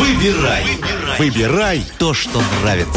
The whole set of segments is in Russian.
Выбирай то, что нравится.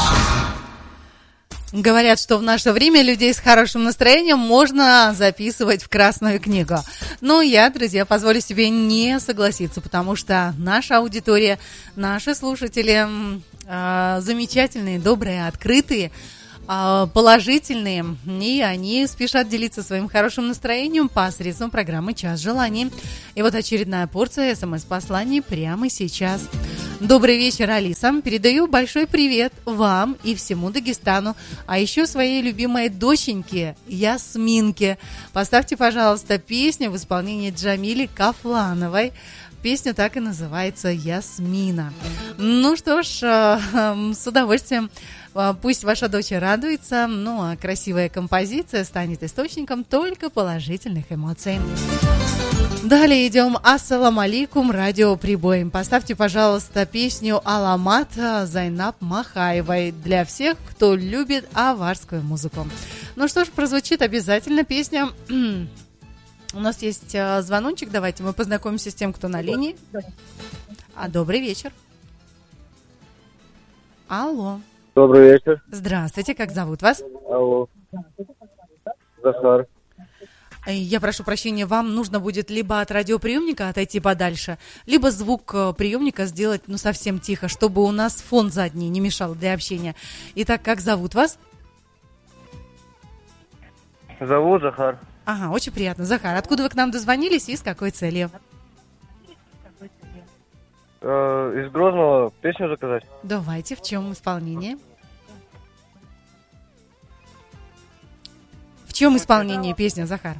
Говорят, что в наше время людей с хорошим настроением можно записывать в Красную книгу. Но я, друзья, позволю себе не согласиться, потому что наша аудитория, наши слушатели замечательные, добрые, открытые, положительные, и они спешат делиться своим хорошим настроением посредством программы «Час желаний». И вот очередная порция СМС-посланий прямо сейчас. Добрый вечер, Алиса. Передаю большой привет вам и всему Дагестану, а еще своей любимой доченьке Ясминке. Поставьте, пожалуйста, песню в исполнении Джамили Кафлановой. Песня так и называется «Ясмина». Ну что ж, с удовольствием. Пусть ваша дочь радуется, ну а красивая композиция станет источником только положительных эмоций. Далее идем «Ассалам алейкум» радиоприбоем. Поставьте, пожалуйста, песню «Аламат» Зайнаб Махаевой для всех, кто любит аварскую музыку. Ну что ж, прозвучит обязательно песня. У нас есть звоночек, давайте мы познакомимся с тем, кто на линии. Добрый вечер. Алло. Добрый вечер. Здравствуйте, как зовут вас? Алло. Захар. Я прошу прощения, вам нужно будет либо от радиоприемника отойти подальше, либо звук приемника сделать, совсем тихо, чтобы у нас фон задний не мешал для общения. Итак, как зовут вас? Зовут Захар. Ага, очень приятно. Захар, откуда вы к нам дозвонились и с какой целью? Из Грозного песню заказать. Давайте, в чем исполнение? В чем исполнение песни, Захар?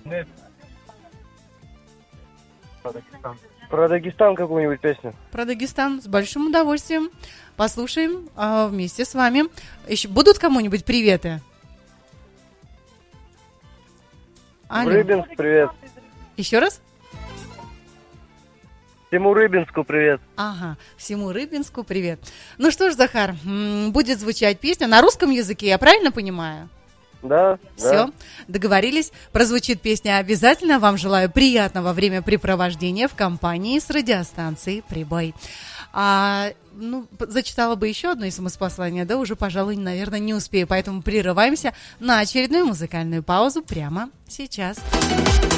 Про Дагестан какую-нибудь песню. Про Дагестан с большим удовольствием. Послушаем вместе с вами. Еще будут кому-нибудь приветы? Алло. Рыбинск, привет. Еще раз? Всему Рыбинску привет. Ага, всему Рыбинску привет. Ну что ж, Захар, будет звучать песня на русском языке, я правильно понимаю? Да. Все, договорились. Прозвучит песня обязательно. Вам желаю приятного времяпрепровождения в компании с радиостанцией «Прибой». Зачитала бы еще одно СМС-послание, да уже, пожалуй, наверное, не успею. Поэтому прерываемся на очередную музыкальную паузу прямо сейчас.